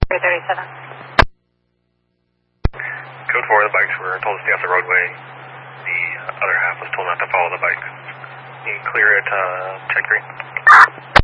337. Code 4, the bikes were told to stay off the roadway. The other half was told not to follow the bikes. You can clear it, check green.